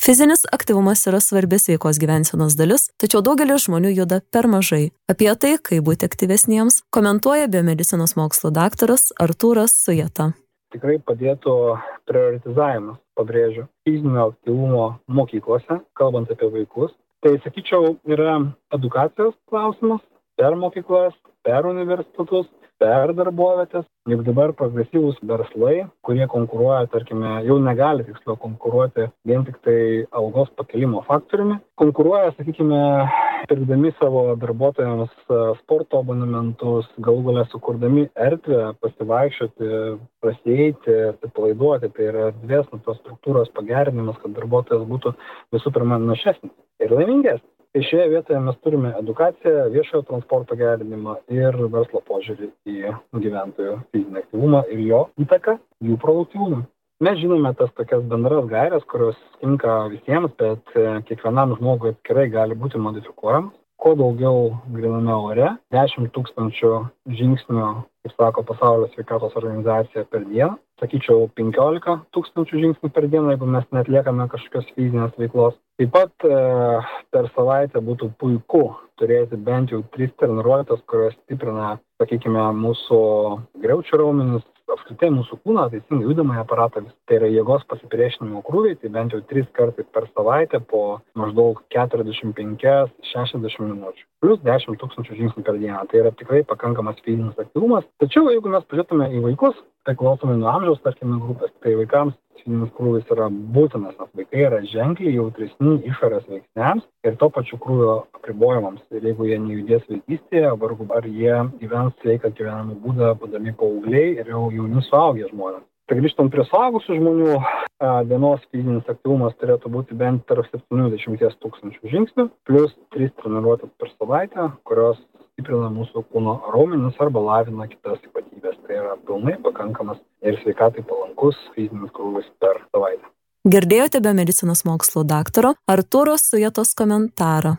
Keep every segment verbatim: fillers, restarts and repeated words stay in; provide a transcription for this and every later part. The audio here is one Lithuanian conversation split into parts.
Fizinis aktyvumas yra svarbi sveikos gyvensenos dalis, tačiau daugelis žmonių juda per mažai. Apie tai, kaip būti aktyvesniems, komentuoja biomedicinos mokslų daktaras Artūras Sujeta. Tikrai padėtų prioritizavimas, pabrėžiu, fizinio aktyvumo mokyklose, kalbant apie vaikus. Tai, sakyčiau, yra edukacijos klausimas per mokyklas, per universitetus, per darbovietės. Juk dabar progresyvūs verslai, kurie konkuruoja, tarkime, jau negali tiksliau konkuruoti vien tik tai algos pakelimo faktoriumi. Konkuruoja, sakykime, pirkdami savo darbuotojams sporto abonementus, galų gale sukurdami erdvę, pasivaikščioti, prasieiti, atsipalaiduoti. Tai yra erdvės infrastruktūros pagerinimas, kad darbuotojas būtų visų pirma našesnis ir laimingesnis. Tai šioje vietoje mes turime edukaciją, viešojo transporto gerinimą ir verslo požiūrį į gyventojų fizinį aktyvumą ir jo įtaką jų produktyvumą. Mes žinome tas tokias bendras gaires, kurios tinka visiems, bet kiekvienam žmogui atskirai gali būti modifikuojamas. Kuo daugiau gryname ore, dešimt tūkstančių žingsnių, kaip sako Pasaulio sveikatos organizacija, per dieną. Sakyčiau, penkiolika tūkstančių žingsnių per dieną, jeigu mes netliekame kažkokios fizinės veiklos. Taip pat e, per savaitę būtų puiku turėti bent jau tris treniruotes, kurios stiprina, sakykime, mūsų griaučių raumenis, apskritai mūsų kūną, teisingai judamąjį aparatą. Tai yra jėgos pasipriešinimo krūviai, tai bent jau tris kartus per savaitę po maždaug keturiasdešimt penki šešiasdešimt minučių. Plus dešimt tūkstančių žingsnių per dieną. Tai yra tikrai pakankamas fizinis aktyvumas. Tačiau jeigu mes pažiūrėtume į vaikus, tai klausomai nuo amžiaus, tarkime, grupės, tai vaikams fizinis krūvis yra būtinas, nes vaikai yra ženkliai jautresni išorės veiksniams ir to pačiu krūvio apribojimams. Ir jeigu jie nejudės vaikystėje, vargu ar jie gyvens sveiką gyvenimo būdą, būdami paaugliai ir jau jauni suaugę žmonės. Tai grįžtant prie suaugusių žmonių, dienos fizinis aktyvumas turėtų būti bent tarp septyniasdešimt tūkstančių žingsnių, plus tris treniruotės per savaitę, kurios stiprina mūsų kūno raumenis arba lavina kitas ypatybės. Tai yra pilnai pakankamas ir sveikatai palankus fizinis krūvis per savaitę. Girdėjote biomedicinos mokslų daktaro Artūro Sujetos komentarą.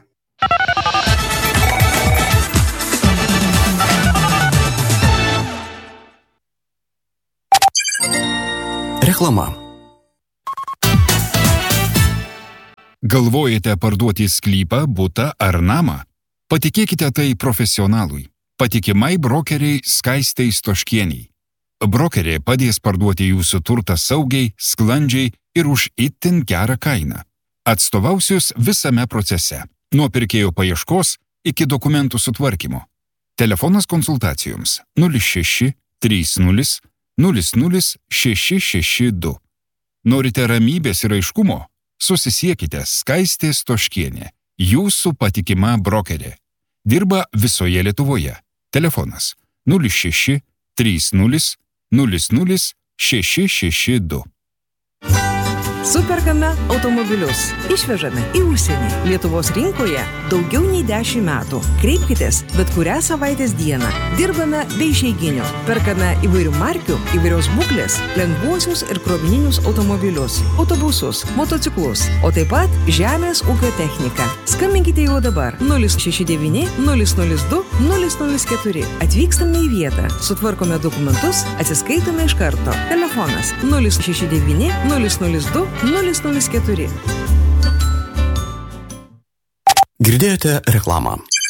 Reklama. Galvojate parduoti sklypą, butą ar namą? Patikėkite tai profesionalui. Patikimai brokeriai Skaistei Stoškieniai. Brokerė padės parduoti jūsų turtą saugiai, sklandžiai ir už itin gerą kainą. Atstovausius visame procese, nuo pirkėjo paieškos iki dokumentų sutvarkymo. Telefonas konsultacijoms nulis šeši trys nulis nulis nulis šeši šeši du. Norite ramybės ir aiškumo? Susisiekite Skaistė Stoškienė, jūsų patikima brokerė. Dirba visoje Lietuvoje. Telefonas nulis šeši trys nulis nulis nulis šeši šeši du. Superkame automobilius. Išvežame į užsienį. Lietuvos rinkoje daugiau nei dešimt metų. Kreipkitės bet kurią savaitės dieną. Dirbame be išeiginio. Perkame įvairių markių, įvairios būklės, lengvuosius ir krovininius automobilius, autobusus, motociklus, o taip pat žemės ūkio techniką. Skambinkite jau dabar nulis šeši devyni nulis nulis du nulis nulis keturi. Atvykstame į vietą, sutvarkome dokumentus, atsiskaitome iš karto. Telefonas nulis šeši devyni nulis nulis du nulis nulis keturi. Girdėjote reklamą.